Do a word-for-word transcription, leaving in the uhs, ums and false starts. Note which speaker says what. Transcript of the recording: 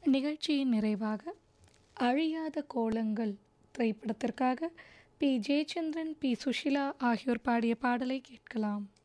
Speaker 1: நிகழ்ச்சியின் நிறைவாக அழியாத கோலங்கள் திரைப்படத்திற்காக பி ஜெயச்சந்திரன், பி சுஷிலா ஆகியோர் பாடிய பாடலை கேட்கலாம்.